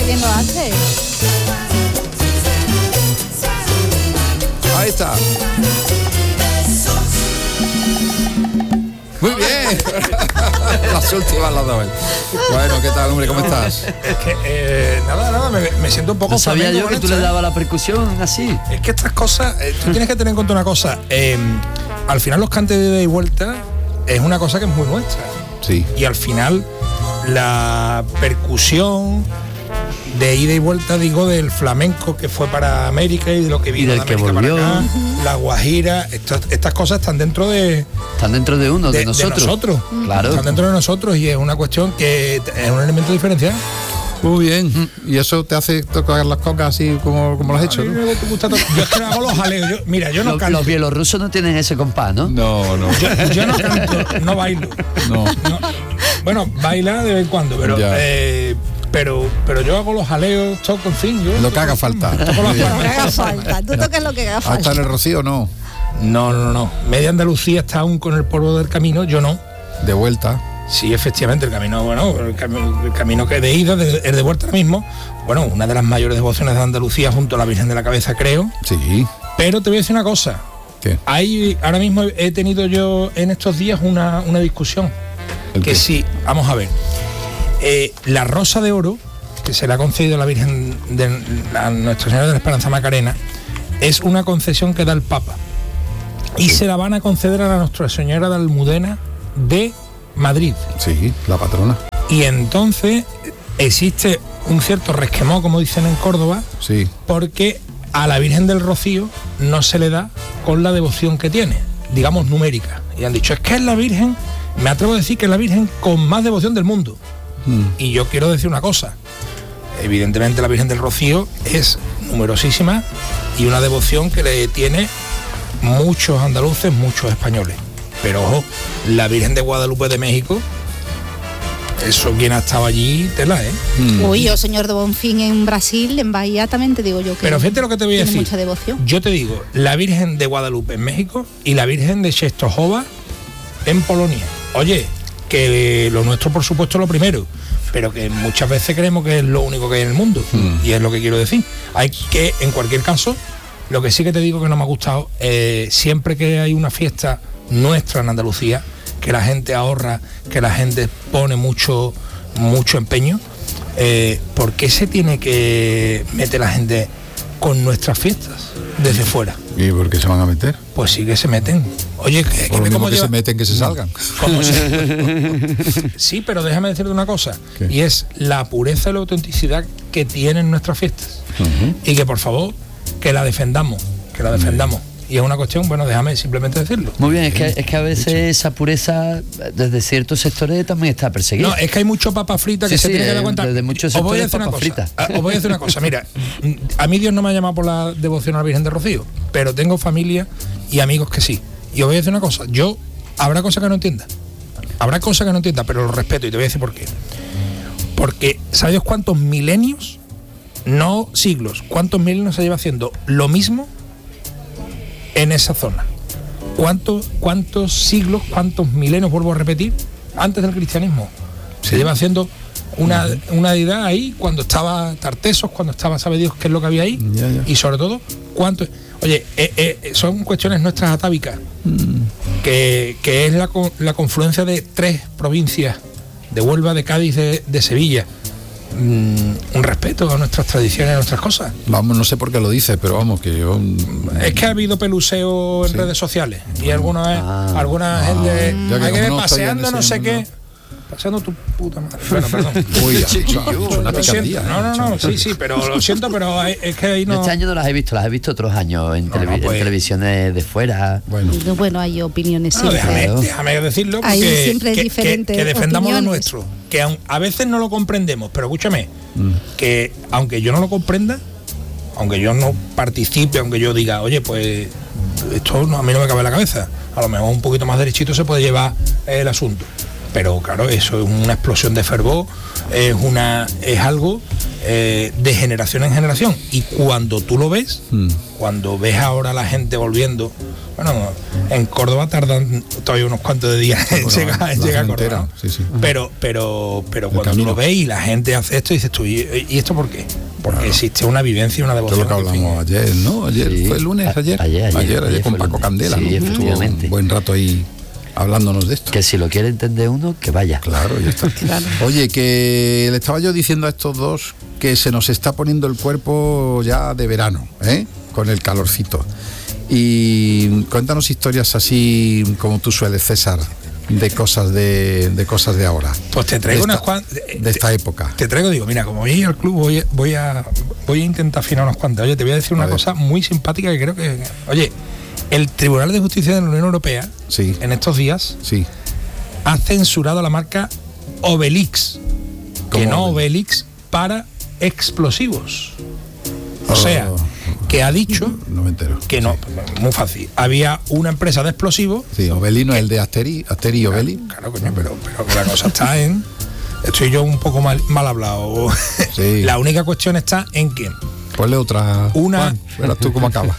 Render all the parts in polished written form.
bien lo hace. Ahí está. Muy bien. Las últimas las doy. Bueno, ¿qué tal, hombre? ¿Cómo estás? Es que, nada, me siento un poco... No sabía yo que tú le dabas dabas la percusión así. Es que estas cosas, tú tienes que tener en cuenta una cosa. Al final los cantes de ida y vuelta es una cosa que es muy nuestra. Sí. Y al final la percusión de ida y vuelta, digo, del flamenco que fue para América y de lo que vino del de que América volvió. para acá, la guajira, estas cosas están dentro de uno, de nosotros. Claro. Están dentro de nosotros y es una cuestión que es un elemento diferencial. Muy bien. Y eso te hace tocar las cocas así como lo has hecho, A mí ¿no? me gusta yo es que hago los jaleos. Yo no canto. Los bielorrusos no tienen ese compás, ¿no? No. Yo no canto, no bailo. No. Bueno, baila de vez en cuando, pero Ya. pero yo hago los jaleos, toco, en fin. Yo Lo que haga falta. toco las Muy bien. Lo que haga cuerdas. falta. Tú toques lo que haga ¿Hasta en falta. el Rocío no? No. Media Andalucía está aún con el polvo del camino, yo no. De vuelta. Sí, efectivamente, el camino, bueno, el camino que de ida, el de vuelta ahora mismo, bueno, una de las mayores devociones de Andalucía junto a la Virgen de la Cabeza, creo. Sí. Pero te voy a decir una cosa. ¿Qué? Ahora mismo he tenido yo en estos días una discusión. ¿El Que qué? sí, vamos a ver. La Rosa de Oro, que se le ha concedido a la Virgen a Nuestra Señora de la Esperanza Macarena, es una concesión que da el Papa. Y se la van a conceder a la Nuestra Señora de Almudena de Madrid. Sí, la patrona. Y entonces existe un cierto resquemón, como dicen en Córdoba, Sí. porque a la Virgen del Rocío no se le da con la devoción que tiene, digamos numérica. Y han dicho, es que es la Virgen, me atrevo a decir que es la Virgen con más devoción del mundo. Y yo quiero decir una cosa, evidentemente la Virgen del Rocío es numerosísima y una devoción que le tiene muchos andaluces, muchos españoles. Pero ojo, la Virgen de Guadalupe de México, eso quien ha estado allí, tela, ¿eh? Uy, yo, señor de Bonfín, en Brasil, en Bahía, también te digo yo que... Pero fíjate lo que te voy a tiene decir. mucha devoción. Yo te digo, la Virgen de Guadalupe en México y la Virgen de Częstochowa en Polonia. Oye, que lo nuestro por supuesto es lo primero, pero que muchas veces creemos que es lo único que hay en el mundo. Y es lo que quiero decir. Hay que, en cualquier caso, lo que sí que te digo que no me ha gustado, siempre que hay una fiesta nuestra en Andalucía, que la gente ahorra, que la gente pone mucho empeño, ¿por qué se tiene que meter la gente con nuestras fiestas desde fuera? ¿Y por qué se van a meter? Pues sí que se meten. Oye, que Por lo ve mismo cómo que lleva- se meten, que se salgan. ¿Cómo sí, pero déjame decirte una cosa, ¿Qué? y es la pureza y la autenticidad que tienen nuestras fiestas. Y que por favor, que la defendamos. Y es una cuestión, bueno, déjame simplemente decirlo. Muy bien, es que a veces esa pureza desde ciertos sectores también está perseguida. No, es que hay mucho papa frita que Sí, se sí, tiene que dar cuenta. desde muchos Os voy a sectores decir una papa cosa. frita. Os voy a decir una cosa. Mira, a mí Dios no me ha llamado por la devoción a la Virgen de Rocío, pero tengo familia y amigos que sí. Y os voy a decir una cosa. Habrá cosas que no entienda. Pero lo respeto y te voy a decir por qué. Porque, ¿sabes cuántos milenios? No siglos. ¿Cuántos milenios se lleva haciendo lo mismo en esa zona? ¿Cuántos siglos, cuántos milenios, vuelvo a repetir, antes del cristianismo? Se lleva haciendo una deidad ahí, cuando estaba Tartesos, cuando estaba, sabe Dios qué es lo que había ahí, Ya. y sobre todo, cuánto... Oye, son cuestiones nuestras atávicas, que es la confluencia de 3 provincias, de Huelva, de Cádiz, de Sevilla. Un respeto a nuestras tradiciones, a nuestras cosas. Vamos, no sé por qué lo dices, pero vamos, que yo... Es que ha habido peluseo en Sí. redes sociales y alguna gente ya que hay que ver como no estoy en paseando ese no sé mundo. qué, paseando tu puta madre. Bueno, perdón. Uy, ha hecho una Lo picardía. siento. No, sí, pero lo siento, pero es que ahí no. Este año no las he visto, las he visto otros años en, No, en pues. televisiones de fuera. Bueno, Bueno, hay opiniones No, siempre. déjame decirlo, Ahí porque siempre hay diferentes que defendamos lo opiniones. nuestro, que a veces no lo comprendemos, pero escúchame, que aunque yo no lo comprenda, aunque yo no participe, aunque yo diga, oye, pues esto a mí no me cabe en la cabeza, a lo mejor un poquito más derechito se puede llevar el asunto, pero claro, eso es una explosión de fervor, es algo de generación en generación, y cuando tú lo ves, cuando ves ahora a la gente volviendo, Bueno, en Córdoba tardan todavía unos cuantos de días en llegar a Córdoba, ¿no? Sí. Pero cuando tú lo ves y la gente hace esto, dices tú, ¿y esto por qué? Porque existe una vivencia y una devoción. Todo lo que hablamos ayer, ¿no? Ayer fue el lunes, ayer con Paco Candela, sí, ¿no? efectivamente. Estuvo un buen rato ahí hablándonos de esto. Que si lo quiere entender uno, que vaya. Claro, ya está. Claro. Oye, que le estaba yo diciendo a estos dos que se nos está poniendo el cuerpo ya de verano, con el calorcito. Y cuéntanos historias así como tú sueles, César, de cosas de ahora. Pues te traigo unas cuantas de esta época. Te traigo, digo, mira, como voy al club voy a intentar afinar unas cuantas. Oye, te voy a decir una cosa muy simpática que creo que, oye, el Tribunal de Justicia de la Unión Europea, en estos días, ha censurado la marca Obelix, que no Obelix, para explosivos. O sea, que ha dicho no me entero. Que no, muy fácil. Había una empresa de explosivos. Sí, Obelix no es el de Asteri y Obelix. Claro, coño, pero la cosa está en. Estoy yo un poco mal hablado. Sí. La única cuestión está en que. Ponle otra. Una. Verás tú cómo acaba.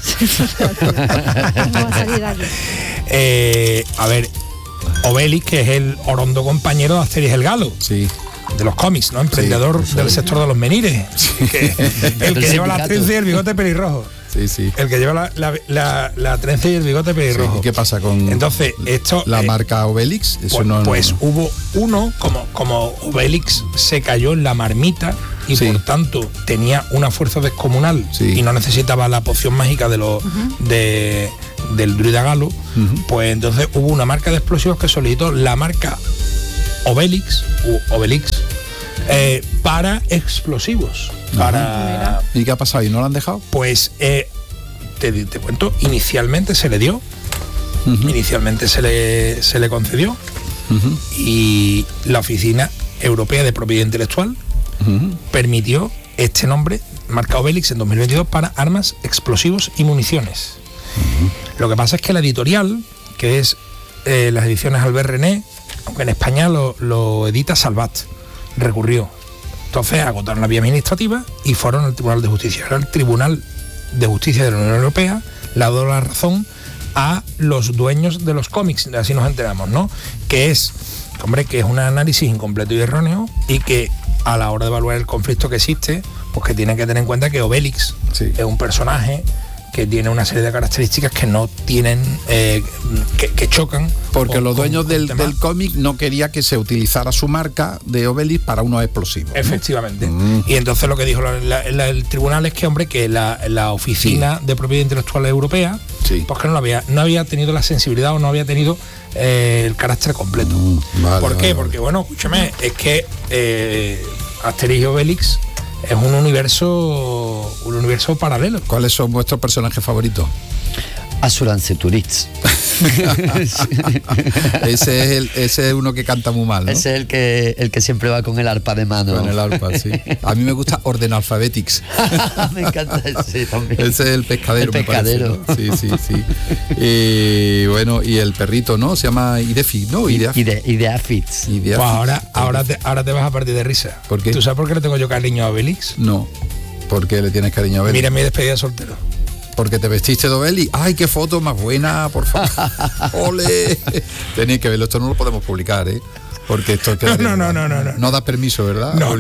A ver, Obelix, que es el orondo compañero de Asterix el Galo. Sí. De los cómics, ¿no? Emprendedor del sector de los menires. El que lleva la trenza y el bigote pelirrojo. Sí. El que lleva la trenza y el bigote pelirrojo. ¿Y qué pasa con entonces esto la marca Obelix? Eso pues hubo uno, como Obelix se cayó en la marmita y por tanto tenía una fuerza descomunal y no necesitaba la poción mágica de los del druida Galo, pues entonces hubo una marca de explosivos que solicitó la marca Obelix para explosivos. ¿Y qué ha pasado? ¿Y no lo han dejado? Pues te cuento, inicialmente se le dio, inicialmente se le concedió, y la Oficina Europea de Propiedad Intelectual permitió este nombre, marca Obelix, en 2022 para armas, explosivos y municiones. Lo que pasa es que la editorial, que es las ediciones Albert René, aunque en España lo edita Salvat, recurrió. Entonces agotaron la vía administrativa y fueron al Tribunal de Justicia. Ahora el Tribunal de Justicia de la Unión Europea le ha dado la razón a los dueños de los cómics, así nos enteramos, ¿no? Que es un análisis incompleto y erróneo, y que a la hora de evaluar el conflicto que existe, pues que tienen que tener en cuenta que Obelix es un personaje que tiene una serie de características que no tienen, que chocan. Porque los dueños del cómic no quería que se utilizara su marca de Obelix para unos explosivos, ¿no? Efectivamente. Y entonces lo que dijo el tribunal es que, la Oficina de Propiedad Intelectual Europea, pues que no había tenido la sensibilidad o no había tenido el carácter completo. ¿Por qué? Porque, bueno, escúchame, es que Asterix y Obelix es un universo paralelo. ¿Cuáles son vuestros personajes favoritos? Asuranceturitz. Ese es uno que canta muy mal, ¿no? Ese es el que siempre va con el arpa de mano. Con el arpa, sí. A mí me gusta Ordenalphabetics. Me encanta ese también. Ese es el pescadero. El pescadero. Me parece, ¿no? Sí. Y bueno, y el perrito, ¿no? Se llama Idefi, ¿no? Ideafitz. Pues ahora te vas a partir de risa. ¿Por qué? ¿Tú sabes por qué le tengo yo cariño a Obelix? No. ¿Por qué le tienes cariño a Obelix? Mira mi despedida de soltero. Porque te vestiste de Obelix. ¡Ay, qué foto más buena, por favor! ¡Ole! Tenéis que verlo, esto no lo podemos publicar, ¿eh? Porque esto queda no da permiso, ¿verdad? No.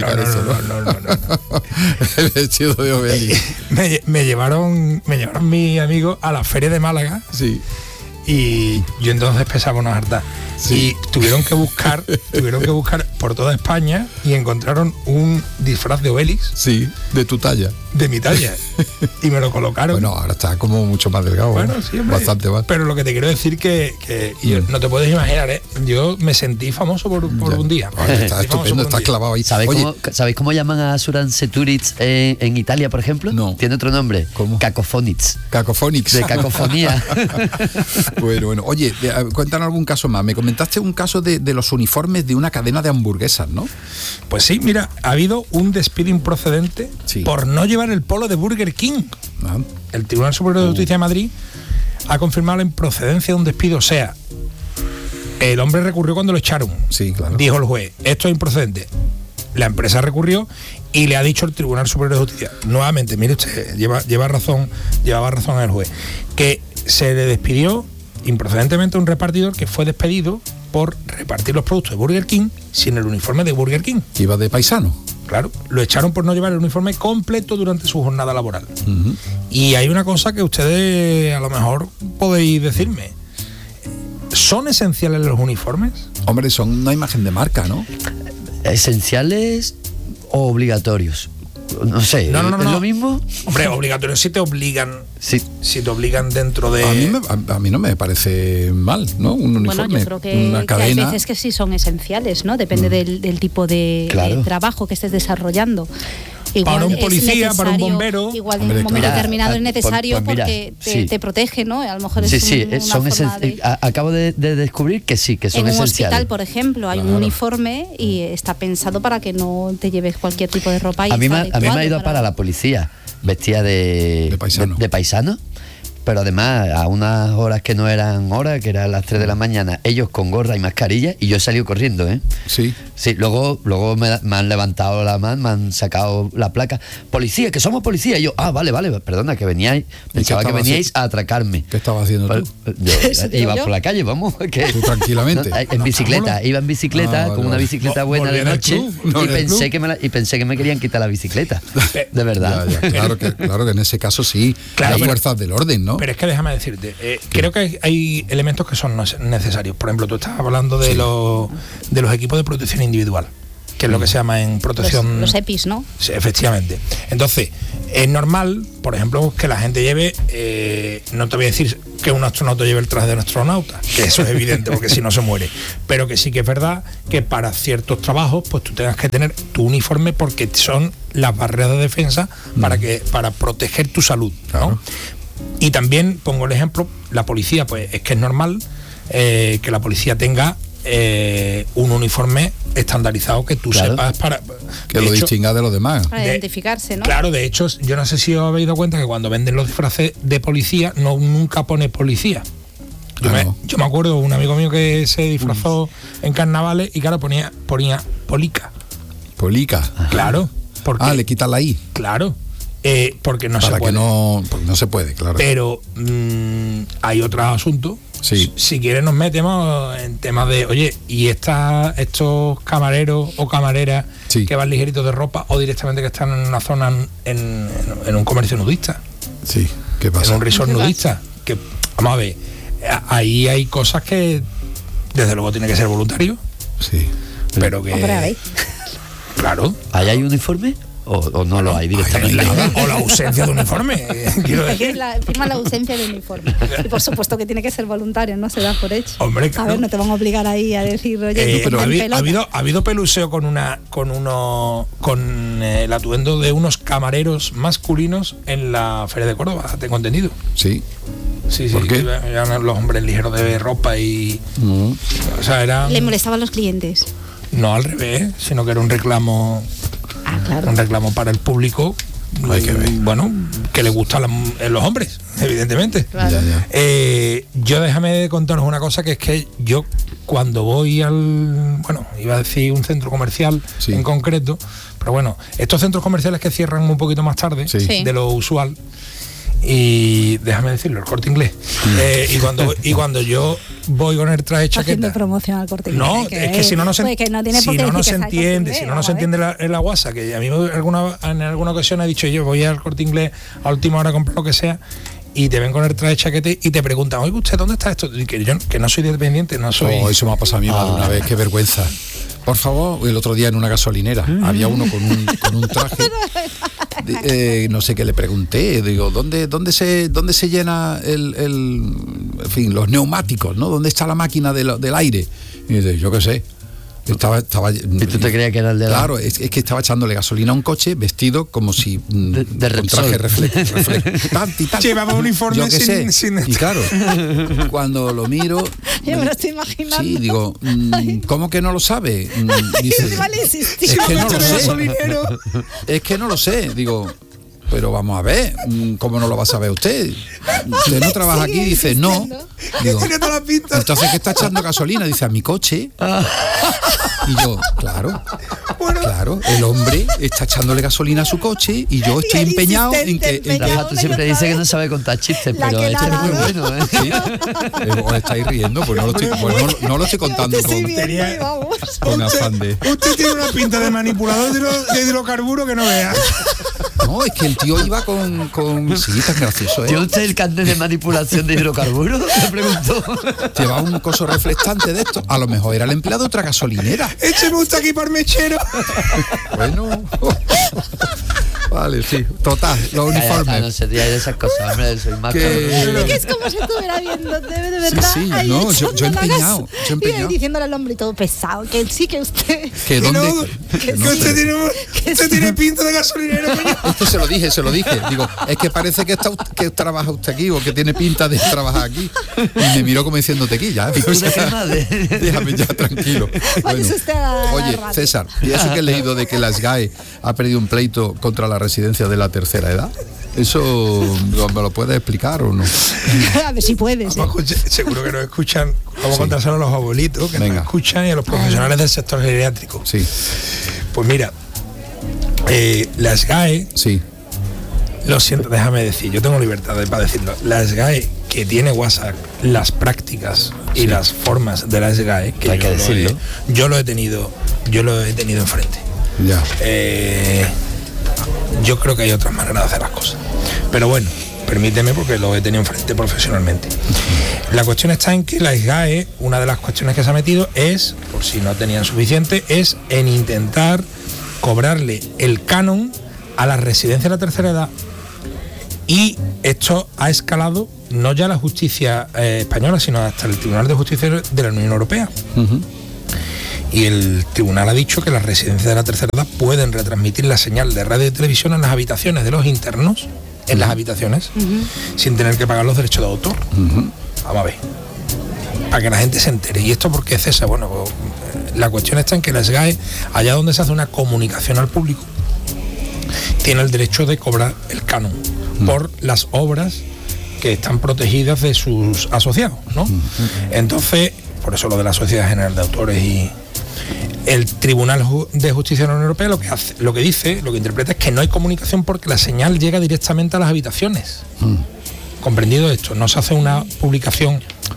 El vestido de Obelix. Me llevaron mis amigos a la feria de Málaga. Sí. Y yo entonces pesaba unos hartas. Sí. Y tuvieron que buscar por toda España y encontraron un disfraz de Obelix. Sí, de tu talla. De mi talla. Y me lo colocaron. Bueno, ahora está como mucho más delgado. Bueno, sí, hombre, bastante más. Pero lo que te quiero decir que no te puedes imaginar, ¿eh? Yo me sentí famoso por un día. Está estupendo, estás clavado ahí. ¿Sabéis cómo llaman a Asuranceturitz en Italia, por ejemplo? No. Tiene otro nombre. ¿Cómo? Cacophonix. Cacophonix. De cacofonía. Bueno. Oye, cuéntanos algún caso más. Me comentaste un caso de los uniformes de una cadena de hamburguesas, ¿no? Pues sí, mira, ha habido un despido improcedente por no llevar el polo de Burger King. El Tribunal Superior de Justicia de Madrid ha confirmado la improcedencia de un despido. O sea, el hombre recurrió cuando lo echaron. Sí, claro. Dijo el juez, esto es improcedente. La empresa recurrió y le ha dicho el Tribunal Superior de Justicia, nuevamente, mire usted, llevaba razón el juez, que se le despidió improcedentemente a un repartidor que fue despedido por repartir los productos de Burger King sin el uniforme de Burger King. Iba de paisano. Claro, lo echaron por no llevar el uniforme completo durante su jornada laboral. Uh-huh. Y hay una cosa que ustedes a lo mejor podéis decirme. ¿Son esenciales los uniformes? Hombre, son una imagen de marca, ¿no? ¿Esenciales o obligatorios? No sé, No. ¿es lo mismo? Hombre, obligatorios si te obligan. Sí. Si te obligan dentro de... A mí no me parece mal, ¿no? Un uniforme, Bueno, yo creo que, una que hay cadena. veces que sí son esenciales, ¿no? Depende del tipo de Claro. trabajo que estés desarrollando. Para un es policía, para un necesario, bombero. Igual en Hombre, un momento claro. determinado es necesario Pues mira, porque sí. te protege, ¿no? A lo mejor es Sí, una son forma de... acabo de descubrir que sí, que son En un esenciales. hospital, por ejemplo, hay un Claro. uniforme y está pensado para que no te lleves cualquier tipo de ropa. Y A mí me está ha adecuado ido para la policía, vestida de paisano, pero además a unas horas que no eran horas, que eran las 3 de la mañana, ellos con gorra y mascarilla, y yo he salido corriendo, ¿eh? Sí. Sí, luego me han levantado la mano, me han sacado la placa. Policía, que somos policía. Y yo, vale, perdona, que veníais, pensaba que veníais a atracarme. ¿Qué estabas haciendo tú? Yo iba yo? por la calle, vamos. Que, Tú tranquilamente. No, en bicicleta, iba en bicicleta, Ah, con vale, una vale. bicicleta buena de ¿Volví en el noche, club? ¿No y, en el pensé club? que pensé que me querían quitar la bicicleta. De verdad. Ya, claro que en ese caso sí. Claro, Las pero- fuerzas del orden, ¿no? Pero es que déjame decirte, creo que hay elementos que son necesarios. Por ejemplo, tú estabas hablando de los equipos de protección individual, que es lo que se llama en protección... Los EPIs, ¿no? Sí, efectivamente. Entonces, es normal, por ejemplo, que la gente lleve, no te voy a decir que un astronauta lleve el traje de un astronauta, que eso es evidente, porque si no se muere, pero que sí que es verdad que para ciertos trabajos, pues tú tengas que tener tu uniforme porque son las barreras de defensa para proteger tu salud, ¿no? Claro. Y también pongo el ejemplo, la policía, pues es que es normal que la policía tenga un uniforme estandarizado que tú Claro. sepas para... Que de lo hecho, distinga de los demás. Para De- identificarse, ¿no? Claro, de hecho, yo no sé si os habéis dado cuenta que cuando venden los disfraces de policía, nunca pone policía. No. Yo me acuerdo de un amigo mío que se disfrazó en carnavales y claro, ponía polica. Polica. Claro. Porque, Le quitas la I. claro. Porque no Para se puede. que no. Porque no se puede, claro. Pero hay otro asunto. Sí. Si quieres nos metemos en temas de, oye, y estos camareros o camareras Sí. que van ligeritos de ropa o directamente que están en una zona en un comercio nudista, Sí. ¿Qué en pasa? un resort ¿Qué pasa? nudista, que vamos a ver, ahí hay cosas que desde luego tiene que ser voluntario, Sí. pero que Hombre, a ver. claro. ¿Ahí hay uniforme o no lo hay directamente? O la ausencia de uniforme, quiero Es que decir. firma la ausencia del uniforme. Y por supuesto que tiene que ser voluntario, no se da por hecho. Hombre, A claro. ver, no te van a obligar ahí a decir, oye, Pero ponte en pelota. ha habido peluseo con el atuendo de unos camareros masculinos en la Feria de Córdoba, tengo entendido. Sí. Sí, ¿Por qué? Eran los hombres ligeros de ropa y... Mm. O sea, era... Le molestaban los clientes. No al revés, sino que era un reclamo para el público. Hay que ver. Bueno, que le gustan los hombres, evidentemente. Claro. Ya, ya. Yo déjame contaros una cosa, que es que yo cuando voy iba a decir un centro comercial Sí. en concreto, pero bueno, estos centros comerciales que cierran un poquito más tarde Sí. Sí. de lo usual, y déjame decirlo, el Corte Inglés, y cuando yo voy con el traje Haciendo chaqueta, promoción al Corte Inglés. no, es que si no se, pues que no tiene si por qué no, no decir se que está el Corte entiende, Inglés, si no, no vamos se a ver. entiende la guasa, que a mí en alguna ocasión he dicho yo, voy al Corte Inglés a última hora a comprar lo que sea, y te ven con el traje chaquete y te preguntan, oye, ¿usted dónde está esto? Y que yo que no soy dependiente, no soy... Oh, eso me ha pasado a mí más de una vez, qué vergüenza. Por favor, el otro día en una gasolinera había uno con un traje. No sé qué le pregunté, digo, ¿dónde se llena en fin, los neumáticos, ¿no? ¿Dónde está la máquina del aire? Y dice, yo qué sé. Estaba, ¿Y tú te creías que era el de la...? Claro, es que estaba echándole gasolina a un coche vestido como si De con traje Repsol. reflejo. Llevaba uniforme Yo qué sé. sin- Y claro, cuando lo miro, Yo me lo estoy imaginando. sí, digo, ¿cómo que no lo sabe? Dice, Vale, insistir. es que no lo sé. gasolinero. Es que no lo sé, digo, pero vamos a ver, ¿cómo no lo va a saber usted? Usted no trabaja aquí, dice, no. Digo, entonces, ¿qué está echando gasolina? Dice, a mi coche. Y yo, claro, el hombre está echándole gasolina a su coche y yo estoy empeñado en que... Rafa, tú siempre dices que no sabe contar chistes, pero este es muy bueno, ¿eh? ¿Sí? ¿Os estáis riendo? Pues no lo estoy contando con afán de... Usted tiene una pinta de manipulador de hidrocarburos que no vea. No, es que el tío iba con... Sí, tan gracioso, ¿eh? ¿Tiene usted el carnet de manipulación de hidrocarburos? Me preguntó. Llevaba un coso reflectante de esto. A lo mejor era el empleado de otra gasolinera. Écheme usted aquí para el mechero. Bueno... Vale, sí, total, los uniformes. No se tira de esas cosas, hombre, soy más que es como si estuviera viendo, de verdad. Sí, no, yo empeñado. Y diciéndole al hombre todo pesado, que sí, que usted... Que usted tiene pinta de gasolinero. Esto se lo dije. Digo, es que parece que trabaja usted aquí o que tiene pinta de trabajar aquí. Y me miró como diciendo tequilla. Déjame ya tranquilo. Bueno, oye, César, ¿y eso que he leído de que la SGAE ha perdido un pleito contra la residencia de la tercera edad? ¿Eso me lo puedes explicar o no? A ver si puedes. Seguro que nos escuchan. Vamos a contárselo a los abuelitos que nos escuchan y a los profesionales del sector geriátrico. Sí. Pues mira, la SGAE, sí. Lo siento, déjame decir, yo tengo libertad para decirlo. La SGAE, que tiene WhatsApp, las prácticas y las formas de la SGAE, que hay que decirlo. Yo lo he tenido enfrente. Ya. Yo creo que hay otras maneras de hacer las cosas. Pero bueno, permíteme porque lo he tenido enfrente profesionalmente. La cuestión está en que la SGAE, una de las cuestiones que se ha metido es, por si no tenían suficiente, es en intentar cobrarle el canon a la residencia de la tercera edad. Y esto ha escalado no ya a la justicia española, sino hasta el Tribunal de Justicia de la Unión Europea. Uh-huh. Y el tribunal ha dicho que las residencias de la tercera edad pueden retransmitir la señal de radio y televisión en las habitaciones de los internos, en las habitaciones, sin tener que pagar los derechos de autor. Vamos a ver, para que la gente se entere. ¿Y esto por qué, César? Bueno, pues, la cuestión está en que la SGAE, allá donde se hace una comunicación al público, tiene el derecho de cobrar el canon por las obras que están protegidas de sus asociados, ¿no? Entonces, por eso lo de la Sociedad General de Autores y el Tribunal de Justicia de la Unión Europea lo que interpreta es que no hay comunicación porque la señal llega directamente a las habitaciones. Comprendido esto, no se hace una publicación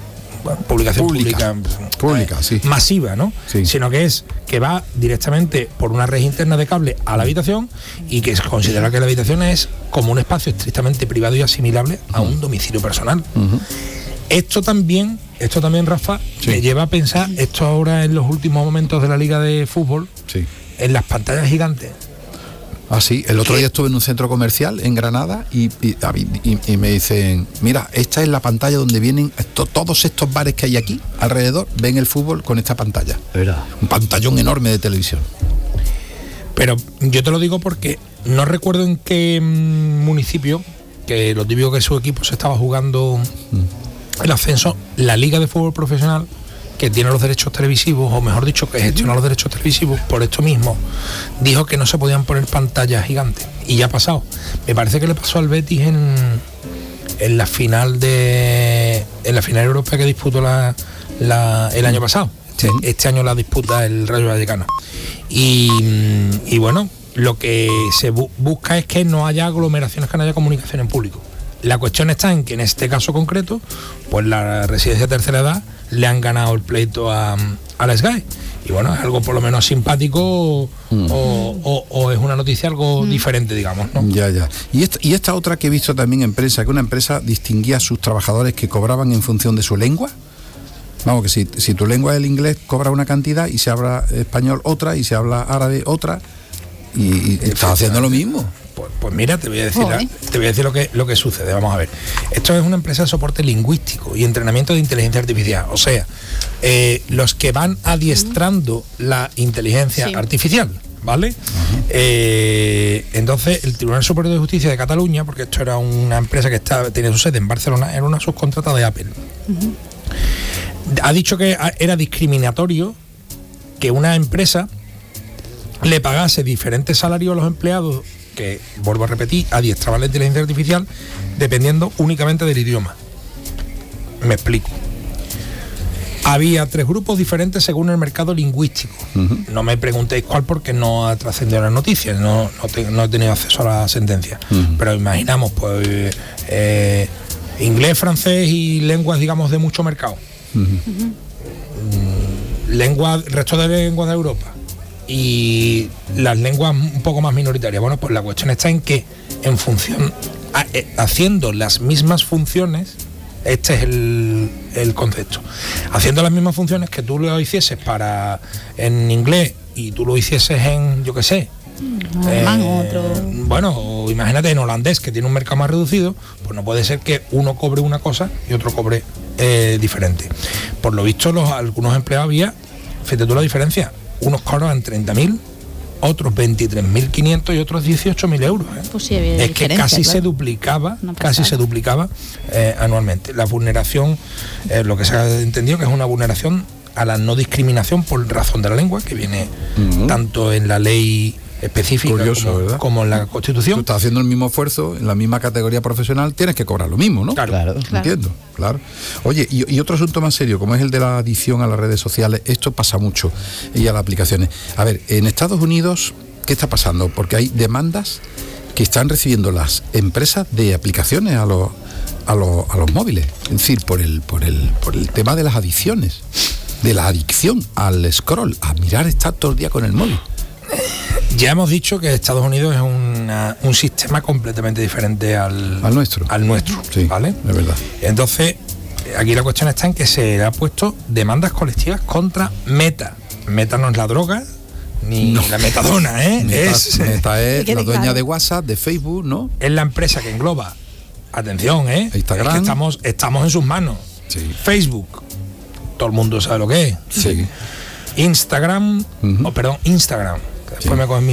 pública sí, masiva, ¿no? Sí. Sino que va directamente por una red interna de cable a la habitación y que se considera que la habitación es como un espacio estrictamente privado y asimilable a un domicilio personal. Esto también, Rafa, me lleva a pensar, esto ahora en los últimos momentos de la Liga de Fútbol, en las pantallas gigantes. Ah, sí, el otro día estuve en un centro comercial en Granada y me dicen, mira, esta es la pantalla donde vienen todos estos bares que hay aquí alrededor, ven el fútbol con esta pantalla. Un pantallón enorme de televisión. Pero yo te lo digo porque no recuerdo en qué municipio, que lo típico que su equipo se estaba jugando el ascenso, la Liga de Fútbol Profesional, que tiene los derechos televisivos, o mejor dicho, que gestiona los derechos televisivos, por esto mismo, dijo que no se podían poner pantallas gigantes. Y ya ha pasado. Me parece que le pasó al Betis en la final europea que disputó el año pasado. Este año la disputa el Rayo Vallecano. Y bueno, lo que se busca es que no haya aglomeraciones, que no haya comunicación en público. La cuestión está en que en este caso concreto, pues la residencia de tercera edad le han ganado el pleito a la SGAE. Y bueno, es algo por lo menos simpático o es una noticia algo diferente, digamos, ¿no? Ya. Y esta otra que he visto también en prensa, que una empresa distinguía a sus trabajadores que cobraban en función de su lengua. Vamos, que si tu lengua es el inglés, cobra una cantidad, y si habla español otra, y si habla árabe otra, y estás haciendo lo mismo. Pues mira, te voy a decir lo que sucede. Vamos a ver. Esto es una empresa de soporte lingüístico y entrenamiento de inteligencia artificial. O sea, los que van adiestrando la inteligencia artificial, ¿vale? Entonces, el Tribunal Superior de Justicia de Cataluña, porque esto era una empresa que tenía su sede en Barcelona, era una subcontrata de Apple. Ha dicho que era discriminatorio que una empresa le pagase diferentes salarios a los empleados que, vuelvo a repetir, adiestraban la inteligencia artificial dependiendo únicamente del idioma. Me explico. Había 3 grupos diferentes según el mercado lingüístico. No me preguntéis cuál porque no ha trascendido las noticias, no he tenido acceso a la sentencia. Pero imaginamos, pues, inglés, francés y lenguas, digamos, de mucho mercado. Resto de lenguas de Europa y las lenguas un poco más minoritarias. Bueno, pues la cuestión está en que, en función, haciendo las mismas funciones, este es el concepto. Haciendo las mismas funciones que tú lo hicieses en inglés y tú lo hicieses en, yo qué sé, bueno, o imagínate en holandés, que tiene un mercado más reducido, pues no puede ser que uno cobre una cosa y otro cobre diferente. Por lo visto, algunos empleados fíjate tú la diferencia, unos cobraban 30.000, otros 23.500 y otros 18.000 euros. Pues sí, es que casi se duplicaba anualmente. La vulneración, lo que se ha entendido que es una vulneración a la no discriminación por razón de la lengua, que viene tanto en la ley específica como en la Constitución. Tú estás haciendo el mismo esfuerzo en la misma categoría profesional, tienes que cobrar lo mismo, ¿no? Claro. Entiendo, claro. Oye, y otro asunto más serio, como es el de la adicción a las redes sociales, esto pasa mucho y a las aplicaciones. A ver, en Estados Unidos, ¿qué está pasando? Porque hay demandas que están recibiendo las empresas de aplicaciones a los móviles, es decir, por el tema de las adicciones, de la adicción al scroll, a mirar, estar todo el día con el móvil. Ya hemos dicho que Estados Unidos es un sistema completamente diferente al nuestro. Sí, ¿vale? Es verdad. Entonces, aquí la cuestión está en que se ha puesto demandas colectivas contra Meta. Meta no es la droga, ni la metadona, ¿eh? Meta es la dueña de WhatsApp, de Facebook, ¿no? Es la empresa que engloba, atención, Instagram. Es que estamos en sus manos. Sí. Facebook, todo el mundo sabe lo que es. Sí. Instagram, Instagram. Después me cogen